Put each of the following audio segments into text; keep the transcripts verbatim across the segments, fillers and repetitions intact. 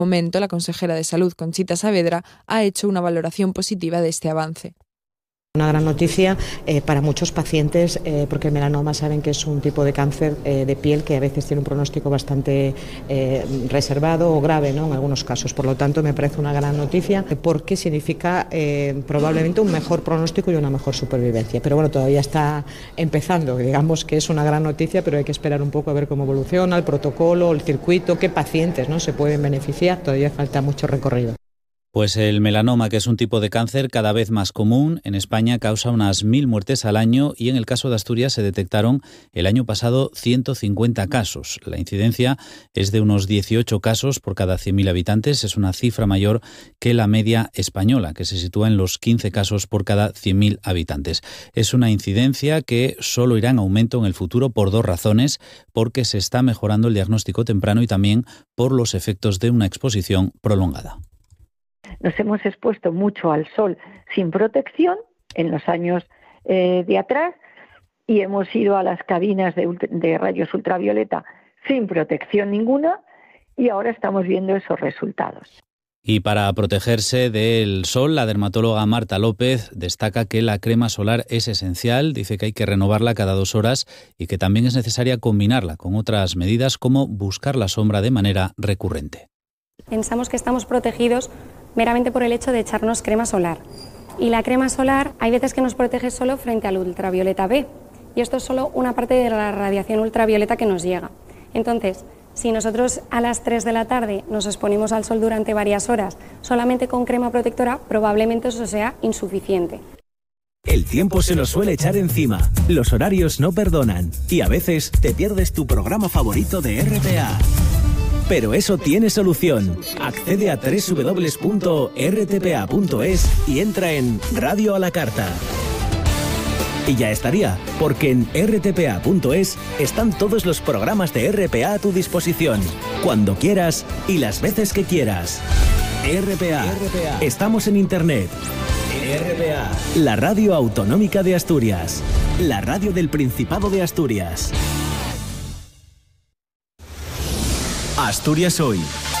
En este momento, la consejera de Salud, Conchita Saavedra, ha hecho una valoración positiva de este avance. Una gran noticia eh, para muchos pacientes eh, porque el melanoma saben que es un tipo de cáncer eh, de piel que a veces tiene un pronóstico bastante eh, reservado o grave, ¿no? En algunos casos. Por lo tanto, me parece una gran noticia porque significa eh, probablemente un mejor pronóstico y una mejor supervivencia. Pero bueno, todavía está empezando. Digamos que es una gran noticia, pero hay que esperar un poco a ver cómo evoluciona el protocolo, el circuito, qué pacientes, ¿no?, se pueden beneficiar. Todavía falta mucho recorrido. Pues el melanoma, que es un tipo de cáncer cada vez más común, en España causa unas mil muertes al año y en el caso de Asturias se detectaron el año pasado ciento cincuenta casos. La incidencia es de unos dieciocho casos por cada cien mil habitantes. Es una cifra mayor que la media española, que se sitúa en los quince casos por cada cien mil habitantes. Es una incidencia que solo irá en aumento en el futuro por dos razones, porque se está mejorando el diagnóstico temprano y también por los efectos de una exposición prolongada. Nos hemos expuesto mucho al sol sin protección en los años eh, de atrás y hemos ido a las cabinas de, de rayos ultravioleta sin protección ninguna y ahora estamos viendo esos resultados. Y para protegerse del sol, la dermatóloga Marta López destaca que la crema solar es esencial, dice que hay que renovarla cada dos horas y que también es necesaria combinarla con otras medidas como buscar la sombra de manera recurrente. Pensamos que estamos protegidos meramente por el hecho de echarnos crema solar. Y la crema solar hay veces que nos protege solo frente al ultravioleta B. Y esto es solo una parte de la radiación ultravioleta que nos llega. Entonces, si nosotros a las tres de la tarde nos exponemos al sol durante varias horas solamente con crema protectora, probablemente eso sea insuficiente. El tiempo se nos suele echar encima, los horarios no perdonan y a veces te pierdes tu programa favorito de R T A. Pero eso tiene solución. Accede a doble u doble u doble u punto r t p a punto es y entra en Radio a la Carta. Y ya estaría, porque en r t p a punto es están todos los programas de R P A a tu disposición, cuando quieras y las veces que quieras. R P A. R P A. Estamos en Internet. R P A. La radio autonómica de Asturias. La radio del Principado de Asturias. Asturias Hoy.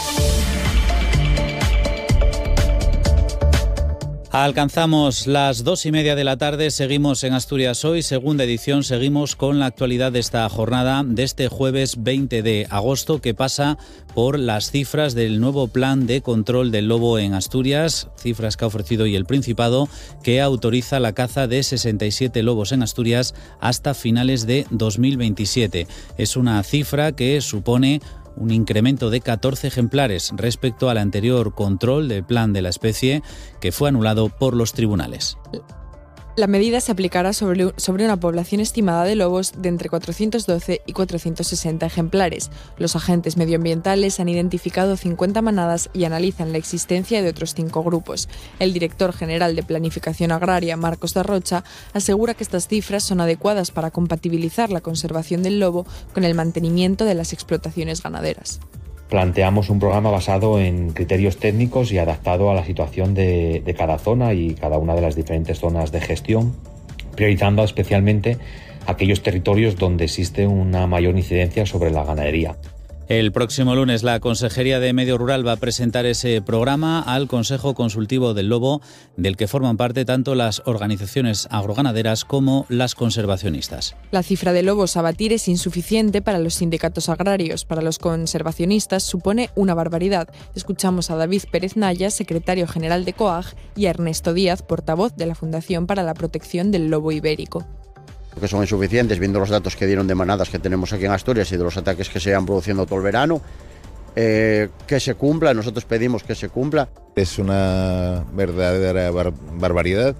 Alcanzamos las dos y media de la tarde, seguimos en Asturias Hoy, segunda edición, seguimos con la actualidad de esta jornada de este jueves veinte de agosto que pasa por las cifras del nuevo plan de control del lobo en Asturias, cifras que ha ofrecido hoy el Principado, que autoriza la caza de sesenta y siete lobos en Asturias hasta finales de dos mil veintisiete. Es una cifra que supone un incremento de catorce ejemplares respecto al anterior control del plan de la especie que fue anulado por los tribunales. La medida se aplicará sobre, sobre una población estimada de lobos de entre cuatrocientos doce y cuatrocientos sesenta ejemplares. Los agentes medioambientales han identificado cincuenta manadas y analizan la existencia de otros cinco grupos. El director general de Planificación Agraria, Marcos da Rocha, asegura que estas cifras son adecuadas para compatibilizar la conservación del lobo con el mantenimiento de las explotaciones ganaderas. Planteamos un programa basado en criterios técnicos y adaptado a la situación de, de cada zona y cada una de las diferentes zonas de gestión, priorizando especialmente aquellos territorios donde existe una mayor incidencia sobre la ganadería. El próximo lunes la Consejería de Medio Rural va a presentar ese programa al Consejo Consultivo del Lobo, del que forman parte tanto las organizaciones agroganaderas como las conservacionistas. La cifra de lobos a abatir es insuficiente para los sindicatos agrarios. Para los conservacionistas supone una barbaridad. Escuchamos a David Pérez Naya, secretario general de COAG, y a Ernesto Díaz, portavoz de la Fundación para la Protección del Lobo Ibérico. Que son insuficientes, viendo los datos que dieron de manadas que tenemos aquí en Asturias y de los ataques que se han produciendo todo el verano, eh, que se cumpla, nosotros pedimos que se cumpla. Es una verdadera bar- barbaridad,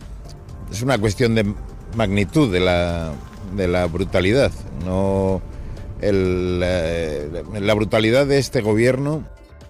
es una cuestión de magnitud de la, de la brutalidad, no el, eh, la brutalidad de este gobierno.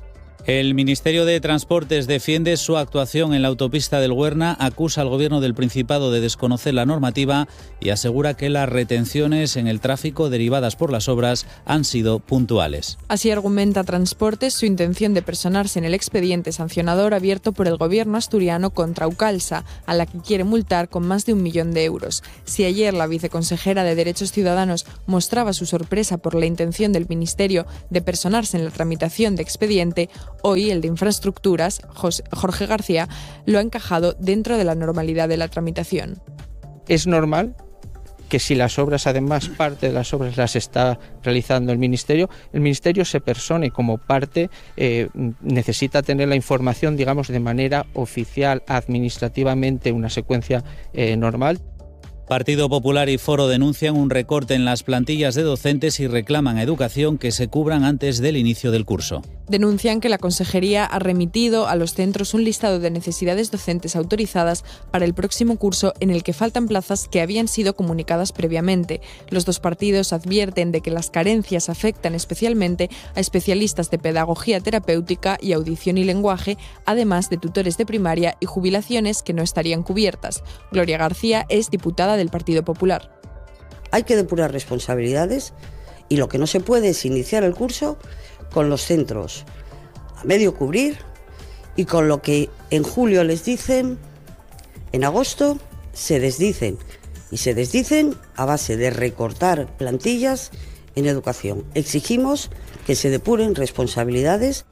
El Ministerio de Transportes defiende su actuación en la autopista del Huerna, acusa al Gobierno del Principado de desconocer la normativa y asegura que las retenciones en el tráfico derivadas por las obras han sido puntuales. Así argumenta Transportes su intención de personarse en el expediente sancionador abierto por el Gobierno asturiano contra Ucalsa, a la que quiere multar con más de un millón de euros. Si ayer la viceconsejera de Derechos Ciudadanos mostraba su sorpresa por la intención del Ministerio de personarse en la tramitación de expediente, Hoy, el de Infraestructuras, Jorge García, lo ha encajado dentro de la normalidad de la tramitación. Es normal que si las obras, además, parte de las obras las está realizando el Ministerio, el Ministerio se persone como parte, eh, necesita tener la información, digamos, de manera oficial, administrativamente, una secuencia eh, normal. Partido Popular y Foro denuncian un recorte en las plantillas de docentes y reclaman a Educación que se cubran antes del inicio del curso. Denuncian que la Consejería ha remitido a los centros un listado de necesidades docentes autorizadas para el próximo curso en el que faltan plazas que habían sido comunicadas previamente. Los dos partidos advierten de que las carencias afectan especialmente a especialistas de pedagogía terapéutica y audición y lenguaje, además de tutores de primaria y jubilaciones que no estarían cubiertas. Gloria García es diputada del Partido Popular. Hay que depurar responsabilidades y lo que no se puede es iniciar el curso con los centros a medio cubrir y con lo que en julio les dicen, en agosto se desdicen y se desdicen a base de recortar plantillas en educación. Exigimos que se depuren responsabilidades.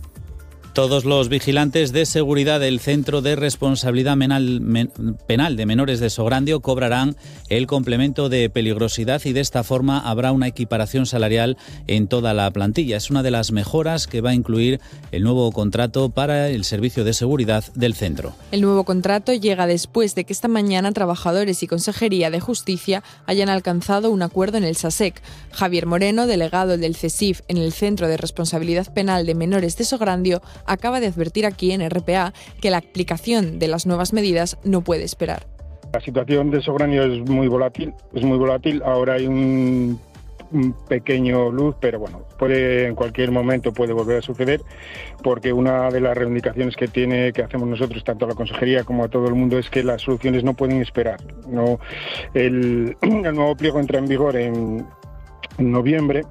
Todos los vigilantes de seguridad del Centro de Responsabilidad Penal, men, Penal de Menores de Sograndio cobrarán el complemento de peligrosidad y de esta forma habrá una equiparación salarial en toda la plantilla. Es una de las mejoras que va a incluir el nuevo contrato para el servicio de seguridad del centro. El nuevo contrato llega después de que esta mañana trabajadores y Consejería de Justicia hayan alcanzado un acuerdo en el SASEC. Javier Moreno, delegado del CESIF en el Centro de Responsabilidad Penal de Menores de Sograndio, acaba de advertir aquí en R P A que la aplicación de las nuevas medidas no puede esperar. La situación de Sograndio es muy volátil, es muy volátil. Ahora hay un, un pequeño luz, pero bueno, puede en cualquier momento puede volver a suceder, porque una de las reivindicaciones que tiene que hacemos nosotros, tanto a la Consejería como a todo el mundo, es que las soluciones no pueden esperar. No, el, el nuevo pliego entra en vigor en, en noviembre.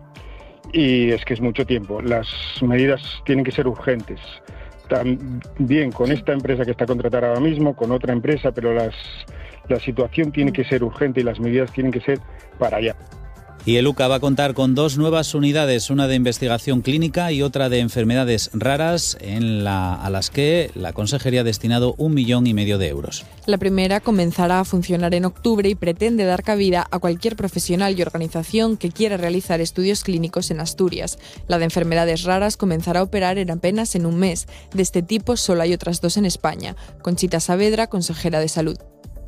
Y es que es mucho tiempo. Las medidas tienen que ser urgentes. También con esta empresa que está contratada ahora mismo, con otra empresa, pero las, la situación tiene que ser urgente y las medidas tienen que ser para allá. Y el U C A va a contar con dos nuevas unidades, una de investigación clínica y otra de enfermedades raras, en la, a las que la Consejería ha destinado un millón y medio de euros. La primera comenzará a funcionar en octubre y pretende dar cabida a cualquier profesional y organización que quiera realizar estudios clínicos en Asturias. La de enfermedades raras comenzará a operar en apenas en un mes. De este tipo solo hay otras dos en España. Conchita Saavedra, consejera de Salud.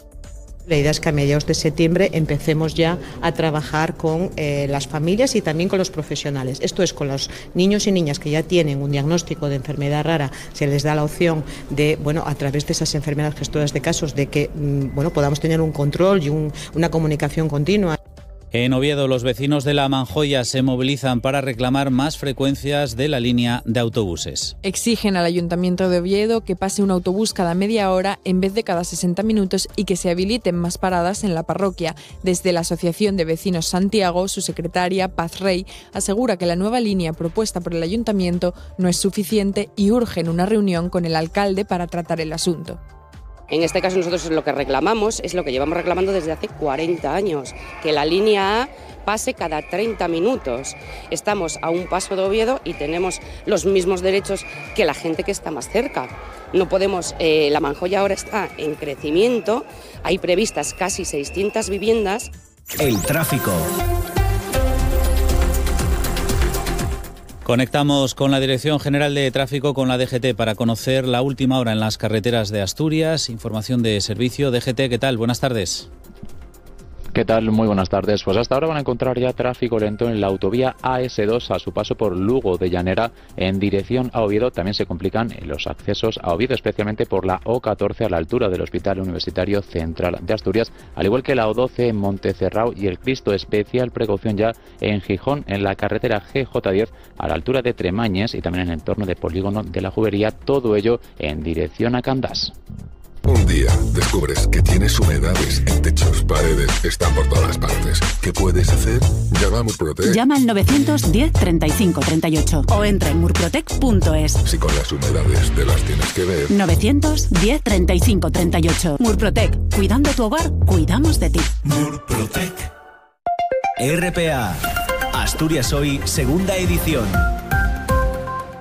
La idea es que a mediados de septiembre empecemos ya a trabajar con eh, las familias y también con los profesionales. Esto es, con los niños y niñas que ya tienen un diagnóstico de enfermedad rara, se les da la opción de, bueno, a través de esas enfermedades gestoras de casos, de que mm, bueno, podamos tener un control y un, una comunicación continua. En Oviedo, los vecinos de La Manjoya se movilizan para reclamar más frecuencias de la línea de autobuses. Exigen al Ayuntamiento de Oviedo que pase un autobús cada media hora en vez de cada sesenta minutos y que se habiliten más paradas en la parroquia. Desde la Asociación de Vecinos Santiago, su secretaria, Paz Rey, asegura que la nueva línea propuesta por el Ayuntamiento no es suficiente y urgen una reunión con el alcalde para tratar el asunto. En este caso nosotros lo que reclamamos es lo que llevamos reclamando desde hace cuarenta años, que la línea A pase cada treinta minutos. Estamos a un paso de Oviedo y tenemos los mismos derechos que la gente que está más cerca. No podemos, eh, La Manjoya ahora está en crecimiento, hay previstas casi seiscientas viviendas. El tráfico. Conectamos con la Dirección General de Tráfico, con la D G T, para conocer la última hora en las carreteras de Asturias. Información de servicio. D G T, ¿qué tal? Buenas tardes. ¿Qué tal? Muy buenas tardes. Pues hasta ahora van a encontrar ya tráfico lento en la autovía A S dos a su paso por Lugo de Llanera en dirección a Oviedo. También se complican los accesos a Oviedo, especialmente por la O catorce a la altura del Hospital Universitario Central de Asturias, al igual que la O doce en Montecerrao y el Cristo. Especial precaución ya en Gijón, en la carretera G J diez a la altura de Tremañes y también en el entorno de Polígono de la Jubería, todo ello en dirección a Candás. Un día descubres que tienes humedades en techos, paredes, están por todas partes. ¿Qué puedes hacer? Llama a Murprotec. Llama al novecientos diez treinta y cinco treinta y ocho o entra en murprotec punto es. Si con las humedades te las tienes que ver. novecientos diez treinta y cinco treinta y ocho. Murprotec. Cuidando tu hogar, cuidamos de ti. Murprotec. R P A. Asturias Hoy, segunda edición.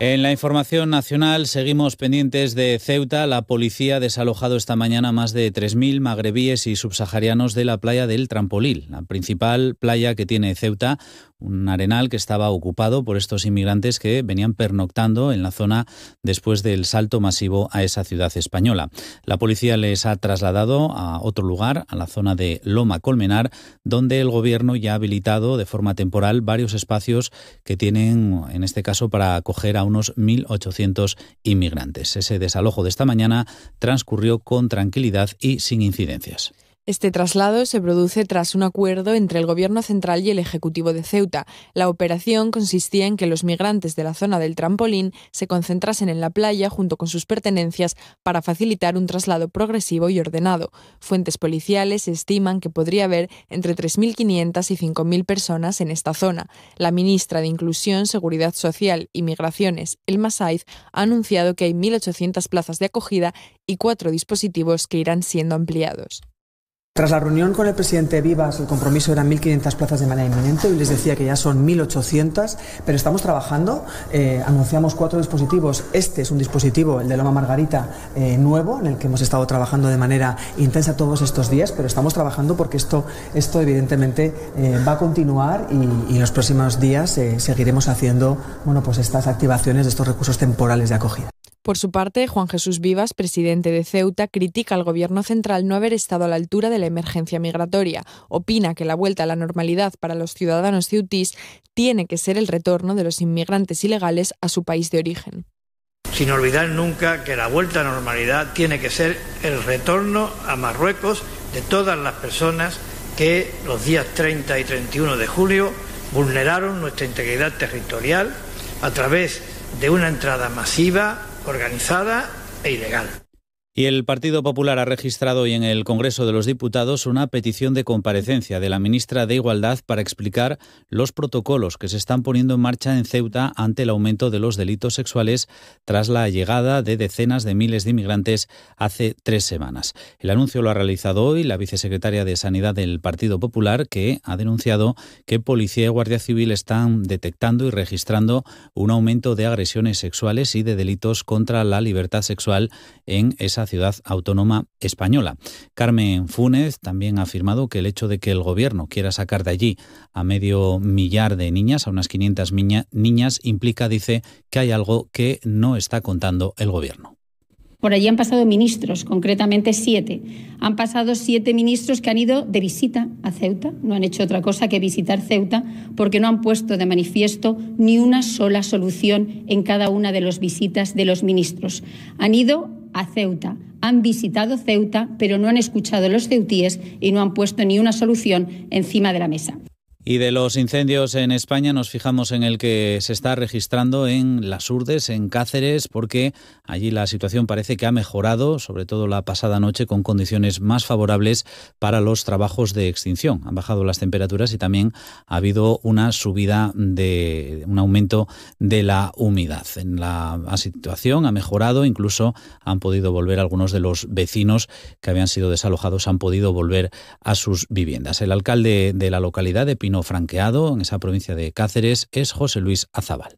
En la información nacional seguimos pendientes de Ceuta. La policía ha desalojado esta mañana más de tres mil magrebíes y subsaharianos de la playa del Trampolín, la principal playa que tiene Ceuta, un arenal que estaba ocupado por estos inmigrantes que venían pernoctando en la zona después del salto masivo a esa ciudad española. La policía les ha trasladado a otro lugar, a la zona de Loma Colmenar, donde el gobierno ya ha habilitado de forma temporal varios espacios que tienen, en este caso, para acoger a unos mil ochocientos inmigrantes. Ese desalojo de esta mañana transcurrió con tranquilidad y sin incidencias. Este traslado se produce tras un acuerdo entre el Gobierno central y el Ejecutivo de Ceuta. La operación consistía en que los migrantes de la zona del Trampolín se concentrasen en la playa junto con sus pertenencias para facilitar un traslado progresivo y ordenado. Fuentes policiales estiman que podría haber entre tres mil quinientas y cinco mil personas en esta zona. La ministra de Inclusión, Seguridad Social y Migraciones, Elma Saiz, ha anunciado que hay mil ochocientas plazas de acogida y cuatro dispositivos que irán siendo ampliados. Tras la reunión con el presidente Vivas, el compromiso eran mil quinientas plazas de manera inminente. Hoy les decía que ya son mil ochocientas, pero estamos trabajando. Eh, anunciamos cuatro dispositivos. Este es un dispositivo, el de Loma Margarita, eh, nuevo, en el que hemos estado trabajando de manera intensa todos estos días, pero estamos trabajando porque esto, esto evidentemente eh, va a continuar y, y en los próximos días eh, seguiremos haciendo bueno, pues estas activaciones de estos recursos temporales de acogida. Por su parte, Juan Jesús Vivas, presidente de Ceuta, critica al Gobierno central no haber estado a la altura de la emergencia migratoria. Opina que la vuelta a la normalidad para los ciudadanos ceutís tiene que ser el retorno de los inmigrantes ilegales a su país de origen. Sin olvidar nunca que la vuelta a la normalidad tiene que ser el retorno a Marruecos de todas las personas que los días treinta y treinta y uno de julio vulneraron nuestra integridad territorial a través de una entrada masiva, organizada e ilegal. Y el Partido Popular ha registrado hoy en el Congreso de los Diputados una petición de comparecencia de la ministra de Igualdad para explicar los protocolos que se están poniendo en marcha en Ceuta ante el aumento de los delitos sexuales tras la llegada de decenas de miles de inmigrantes hace tres semanas. El anuncio lo ha realizado hoy la vicesecretaria de Sanidad del Partido Popular, que ha denunciado que Policía y Guardia Civil están detectando y registrando un aumento de agresiones sexuales y de delitos contra la libertad sexual en esa ciudad autónoma española. Carmen Funes también ha afirmado que el hecho de que el gobierno quiera sacar de allí a medio millar de niñas, a unas quinientas niña, niñas, implica, dice, que hay algo que no está contando el gobierno. Por allí han pasado ministros, concretamente siete. Han pasado siete ministros que han ido de visita a Ceuta. No han hecho otra cosa que visitar Ceuta porque no han puesto de manifiesto ni una sola solución en cada una de las visitas de los ministros. Han ido a Ceuta, han visitado Ceuta, pero no han escuchado a los ceutíes y no han puesto ni una solución encima de la mesa. Y de los incendios en España nos fijamos en el que se está registrando en Las Urdes, en Cáceres, porque allí la situación parece que ha mejorado, sobre todo la pasada noche, con condiciones más favorables para los trabajos de extinción. Han bajado las temperaturas y también ha habido una subida, de un aumento de la humedad. En la, la situación ha mejorado, incluso han podido volver algunos de los vecinos que habían sido desalojados, han podido volver a sus viviendas. El alcalde de la localidad de Pino Franqueado, en esa provincia de Cáceres, es José Luis Azabal.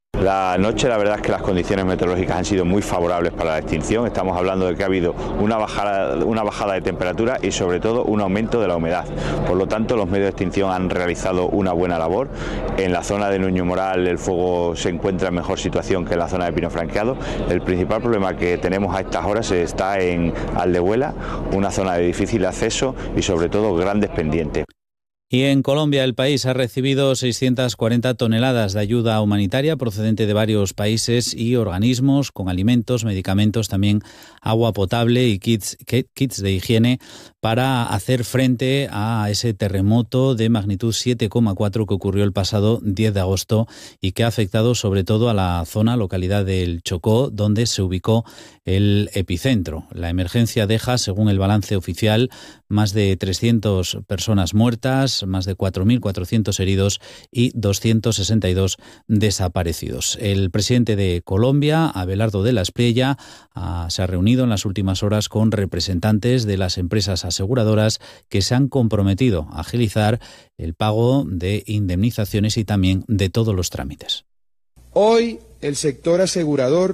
La noche, la verdad es que las condiciones meteorológicas han sido muy favorables para la extinción. Estamos hablando de que ha habido una bajada, una bajada de temperatura y sobre todo un aumento de la humedad. Por lo tanto, los medios de extinción han realizado una buena labor. En la zona de Nuño Moral el fuego se encuentra en mejor situación que en la zona de Pino Franqueado. El principal problema que tenemos a estas horas está en Aldehuela, una zona de difícil acceso y sobre todo grandes pendientes. Y en Colombia el país ha recibido seiscientas cuarenta toneladas de ayuda humanitaria procedente de varios países y organismos, con alimentos, medicamentos, también agua potable y kits, kits de higiene para hacer frente a ese terremoto de magnitud siete coma cuatro que ocurrió el pasado diez de agosto y que ha afectado sobre todo a la zona, localidad del Chocó, donde se ubicó el epicentro. La emergencia deja, según el balance oficial, más de trescientas personas muertas, más de cuatro mil cuatrocientos heridos y doscientos sesenta y dos desaparecidos. El presidente de Colombia, Abelardo de la Espriella, se ha reunido en las últimas horas con representantes de las empresas aseguradoras que se han comprometido a agilizar el pago de indemnizaciones y también de todos los trámites. Hoy el sector asegurador